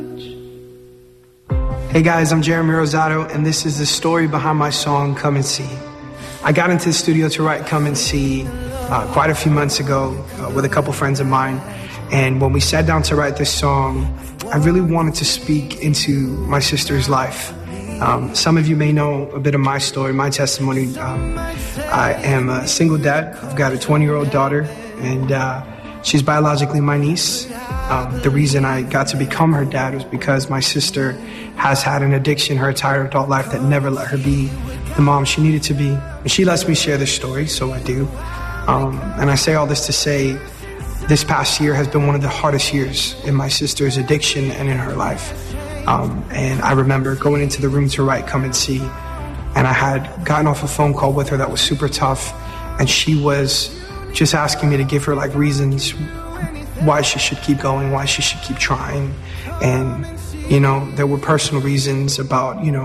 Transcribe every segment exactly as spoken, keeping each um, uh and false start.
Hey guys, I'm Jeremy Rosado, and this is the story behind my song, Come and See. I got into the studio to write Come and See uh, quite a few months ago uh, with a couple friends of mine. And when we sat down to write this song, I really wanted to speak into my sister's life. Um, some of you may know a bit of my story, my testimony. Um, I am a single dad. I've got a twenty-year-old daughter, and uh, she's biologically my niece. Um, the reason I got to become her dad was because my sister has had an addiction her entire adult life that never let her be the mom she needed to be. And she lets me share this story, so I do. Um, and I say all this to say this past year has been one of the hardest years in my sister's addiction and in her life. Um, and I remember going into the room to write Come and See, and I had gotten off a phone call with her that was super tough, and she was just asking me to give her like reasons why she should keep going, why she should keep trying. And, you know, there were personal reasons about, you know,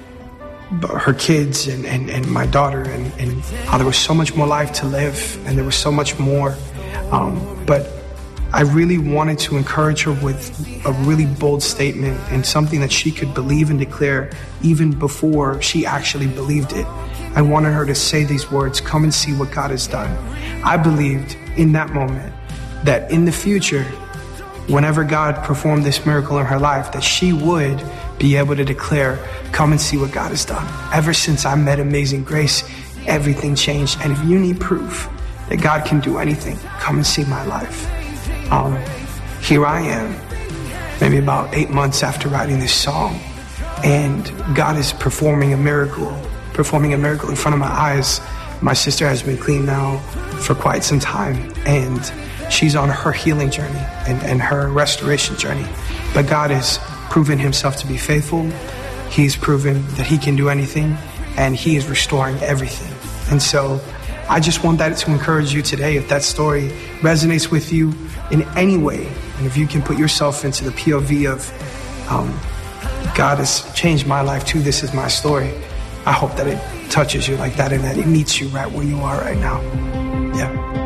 her kids and, and, and my daughter, and, and how there was so much more life to live, and there was so much more. Um, but I really wanted to encourage her with a really bold statement and something that she could believe and declare even before she actually believed it. I wanted her to say these words, come and see what God has done. I believed in that moment that in the future, whenever God performed this miracle in her life, that she would be able to declare, come and see what God has done. Ever since I met Amazing Grace, everything changed. And if you need proof that God can do anything, come and see my life. Um, here I am, maybe about eight months after writing this song, and God is performing a miracle, performing a miracle in front of my eyes. My sister has been clean now for quite some time, and she's on her healing journey and, and her restoration journey. But God has proven himself to be faithful. He's proven that he can do anything, and he is restoring everything. And so I just want that to encourage you today. If that story resonates with you in any way, and if you can put yourself into the P O V of um, God has changed my life too, this is my story, I hope that it touches you like that and that it meets you right where you are right now. Yeah.